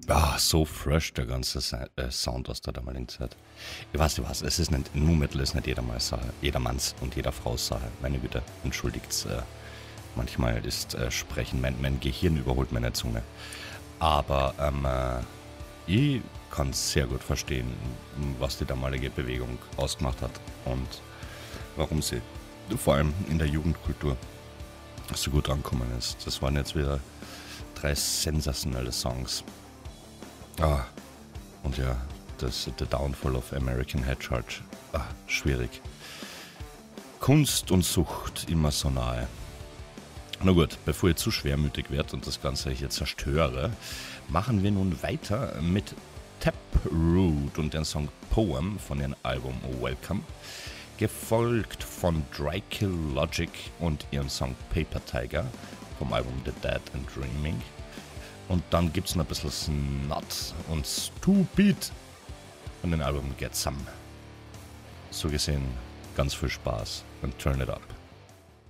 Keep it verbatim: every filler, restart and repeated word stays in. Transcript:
Ah, so fresh der ganze Sa äh, Sound aus der damaligen Zeit. Ich weiß nicht was, es ist nicht, Nu Metal ist nicht jedermanns Sache, jedermanns und jeder Frau's Sache. Meine Güte, entschuldigt's. Äh, manchmal ist äh, Sprechen, mein, mein Gehirn überholt meine Zunge. Aber ähm, äh, ich kann sehr gut verstehen, was die damalige Bewegung ausgemacht hat und warum sie vor allem in der Jugendkultur so gut angekommen ist. Das waren jetzt wieder drei sensationelle Songs. Ah, und ja, das The Downfall of American Head Charge. Ah, schwierig. Kunst und Sucht immer so nahe. Na gut, bevor ich zu schwermütig werde und das Ganze hier zerstöre, machen wir nun weiter mit Taproot und den Song Poem von ihrem Album Welcome, gefolgt von Dry Kill Logic und ihrem Song Paper Tiger vom Album The Dead and Dreaming. Und dann gibt es noch ein bisschen Snot und Stupid von dem Album Get Some. So gesehen, ganz viel Spaß und Turn It Up.